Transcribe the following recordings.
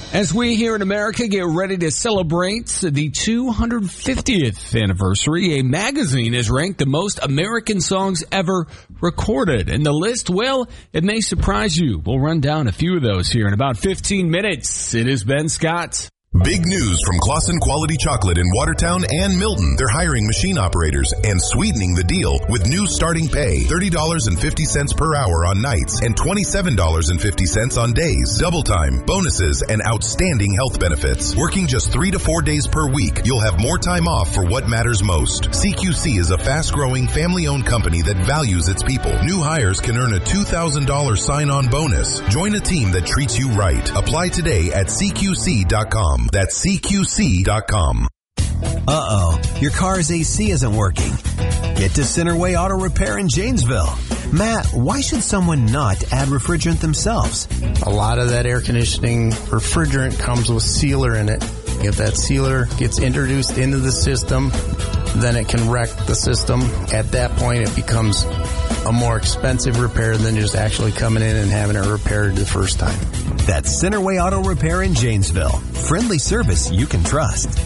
As we here in America get ready to celebrate the 250th anniversary, a magazine has ranked the most American songs ever recorded. And the list, well, it may surprise you. We'll run down a few of those here in about 15 minutes. It is Ben Scott. Big news from Claussen Quality Chocolate in Watertown and Milton. They're hiring machine operators and sweetening the deal with new starting pay, $30.50 per hour on nights and $27.50 on days. Double time, bonuses, and outstanding health benefits. Working just 3 to 4 days per week, you'll have more time off for what matters most. CQC is a fast-growing, family-owned company that values its people. New hires can earn a $2,000 sign-on bonus. Join a team that treats you right. Apply today at CQC.com. That's CQC.com. Uh-oh, your car's AC isn't working. Get to Centerway Auto Repair in Janesville. Matt, why should someone not add refrigerant themselves? A lot of that air conditioning refrigerant comes with sealer in it. If that sealer gets introduced into the system, then it can wreck the system. At that point, it becomes a more expensive repair than just actually coming in and having it repaired the first time. That's Centerway Auto Repair in Janesville. Friendly service you can trust.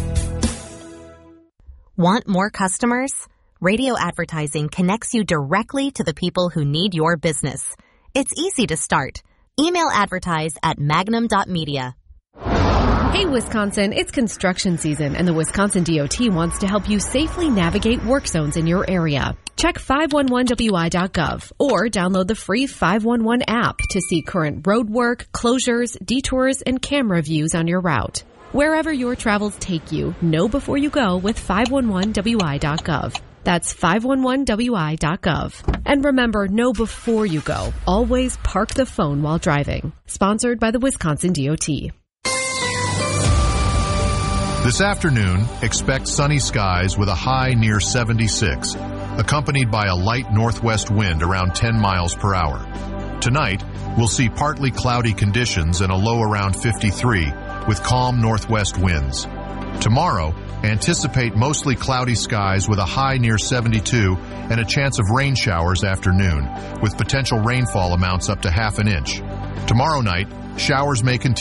Want more customers? Radio advertising connects you directly to the people who need your business. It's easy to start. Email advertise at magnum.media. Hey, Wisconsin, it's construction season, and the Wisconsin DOT wants to help you safely navigate work zones in your area. Check 511wi.gov or download the free 511 app to see current road work, closures, detours, and camera views on your route. Wherever your travels take you, know before you go with 511wi.gov. That's 511wi.gov. And remember, know before you go. Always park the phone while driving. Sponsored by the Wisconsin DOT. This afternoon, expect sunny skies with a high near 76, accompanied by a light northwest wind around 10 miles per hour. Tonight, we'll see partly cloudy conditions and a low around 53 with calm northwest winds. Tomorrow, anticipate mostly cloudy skies with a high near 72 and a chance of rain showers afternoon, with potential rainfall amounts up to half an inch. Tomorrow night, showers may continue.